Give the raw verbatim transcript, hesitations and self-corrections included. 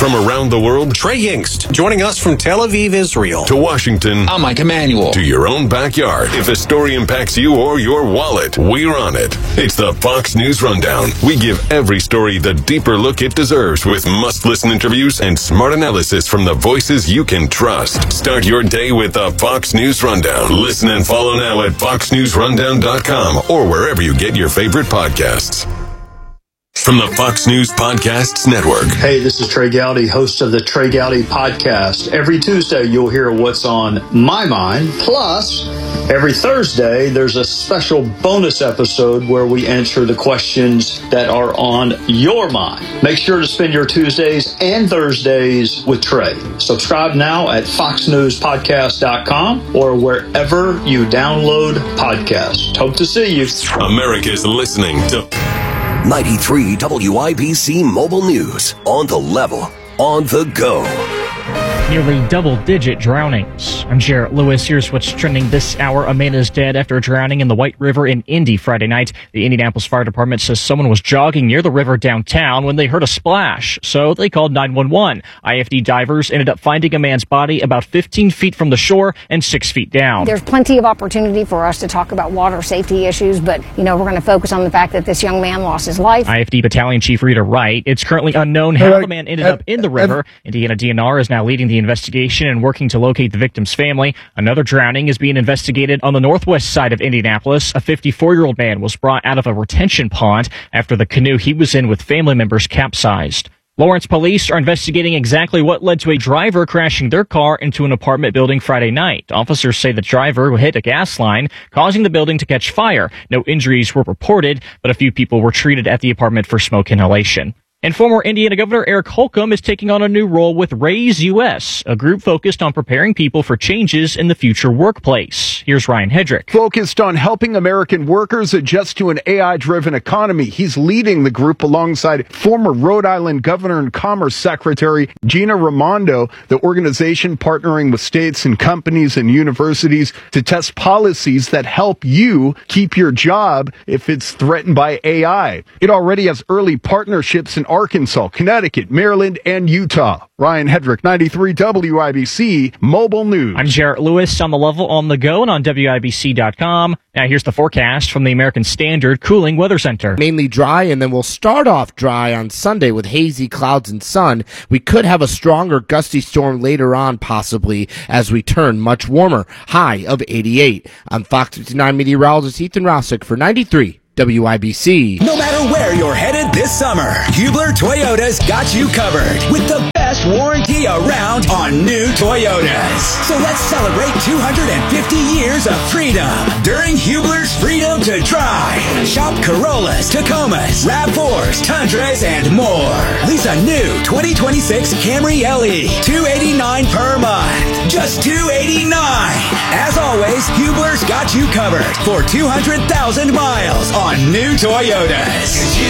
From around the world, Trey Yingst, joining us from Tel Aviv, Israel. To Washington. I'm Mike Emanuel. To your own backyard. If a story impacts you or your wallet, we're on it. It's the Fox News Rundown. We give every story the deeper look it deserves with must-listen interviews and smart analysis from the voices you can trust. Start your day with the Fox News Rundown. Listen and follow now at fox news rundown dot com or wherever you get your favorite podcasts. From the Fox News Podcasts Network. Hey, this is Trey Gowdy, host of the Trey Gowdy Podcast. Every Tuesday, you'll hear what's on my mind. Plus, every Thursday, there's a special bonus episode where we answer the questions that are on your mind. Make sure to spend your Tuesdays and Thursdays with Trey. Subscribe now at fox news podcast dot com or wherever you download podcasts. Hope to see you. America's listening to ninety-three W I B C Mobile News. On the level, on the go. Nearly double-digit drownings. I'm Jarrett Lewis. Here's what's trending this hour. A man is dead after drowning in the White River in Indy Friday night. The Indianapolis Fire Department says someone was jogging near the river downtown when they heard a splash, so they called nine one one. I F D divers ended up finding a man's body about fifteen feet from the shore and six feet down. There's plenty of opportunity for us to talk about water safety issues, but, you know, we're going to focus on the fact that this young man lost his life. I F D Battalion Chief Rita Wright. It's currently unknown how the man ended up in the river. Indiana D N R is now leading the investigation and working to locate the victim's family. Another drowning is being investigated on the northwest side of Indianapolis. A fifty-four-year-old man was brought out of a retention pond after the canoe he was in with family members capsized. Lawrence police are investigating exactly what led to a driver crashing their car into an apartment building Friday night. Officers say the driver hit a gas line, causing the building to catch fire. No injuries were reported, but a few people were treated at the apartment for smoke inhalation. And former Indiana Governor Eric Holcomb is taking on a new role with Raise U S, a group focused on preparing people for changes in the future workplace. Here's Ryan Hedrick. Focused on helping American workers adjust to an A I-driven economy. He's leading the group alongside former Rhode Island Governor and Commerce Secretary Gina Raimondo, the organization partnering with states and companies and universities to test policies that help you keep your job if it's threatened by A I. It already has early partnerships in Arkansas, Connecticut, Maryland, and Utah. Ryan Hedrick, ninety-three W I B C Mobile News. I'm Jarrett Lewis, on the level, on the go, and on W I B C dot com. Now here's the forecast from the American Standard Cooling Weather Center. Mainly dry, and then we'll start off dry on Sunday with hazy clouds and sun. We could have a stronger gusty storm later on, possibly, as we turn much warmer. High of eighty-eight. I'm Fox fifty-nine meteorologist Ethan Rossick for ninety-three W I B C. No matter where you're headed this summer, Hubler Toyota's got you covered with the best warranty around on new Toyotas. So let's celebrate two hundred fifty years of freedom during Hubler's Freedom to Drive. Shop Corollas, Tacomas, RAV fours, Tundras, and more. Lease a new twenty twenty-six Camry L E, two hundred eighty-nine dollars per month. Just two hundred eighty-nine dollars. As always, Hubler's got you covered for two hundred thousand miles on new Toyotas.